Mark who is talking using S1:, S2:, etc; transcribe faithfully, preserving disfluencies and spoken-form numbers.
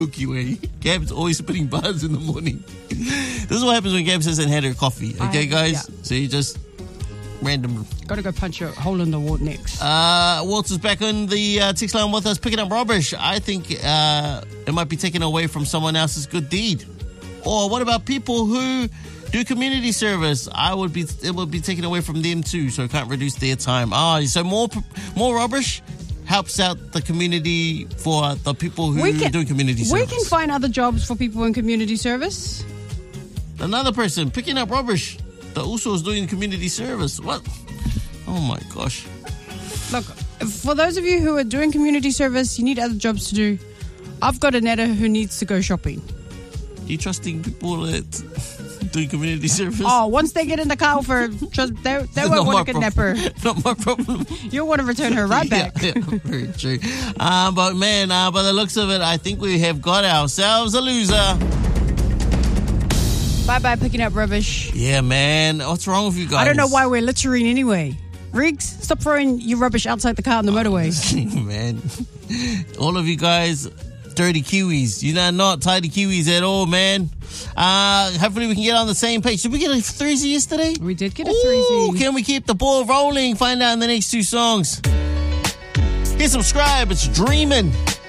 S1: Milky Way. Gab's always spitting bars in the morning. This is what happens when Gabs hasn't had her coffee. Okay, guys?
S2: Yeah.
S1: So you just random.
S2: Got to go punch a hole in the wall next.
S1: Uh, Walter's back on the uh, text line with us, picking up rubbish. I think uh, it might be taken away from someone else's good deed. Or what about people who do community service? I would be, it would be taken away from them too, so it can't reduce their time. Ah, so more, more rubbish helps out the community for the people who
S2: We can-
S1: do community service.
S2: We can find other jobs for people in community service.
S1: Another person picking up rubbish that also is doing community service. What? Oh my gosh.
S2: Look, for those of you who are doing community service, you need other jobs to do. I've got a netter who needs to go shopping.
S1: Are you trusting people that do community service?
S2: Oh, once they get in the car for trust, they, they won't
S1: Not
S2: want
S1: my
S2: to kidnap her.
S1: problem. Not my problem.
S2: You'll want to return her right back.
S1: Yeah, yeah, very true. Uh, but man, uh, by the looks of it, I think we have got ourselves a loser.
S2: Bye-bye picking up rubbish.
S1: Yeah, man. What's wrong with you guys?
S2: I don't know why we're littering anyway. Riggs, stop throwing your rubbish outside the car on the motorway.
S1: Man, all of you guys, dirty Kiwis. You're not, not tidy Kiwis at all, man. Uh, hopefully we can get on the same page. Did we get a threesy yesterday?
S2: We did get a
S1: Ooh,
S2: threesy.
S1: can we keep the ball rolling? Find out in the next two songs. Hit subscribe. It's Dreamin'.